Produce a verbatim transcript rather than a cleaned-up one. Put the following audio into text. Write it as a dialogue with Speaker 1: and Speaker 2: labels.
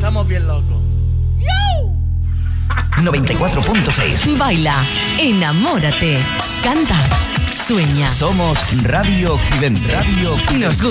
Speaker 1: pasamos bien locos.
Speaker 2: noventa y cuatro punto seis.
Speaker 3: Baila, enamórate, canta, sueña.
Speaker 2: Somos Radio Occidente. Radio Occidente.
Speaker 3: Nos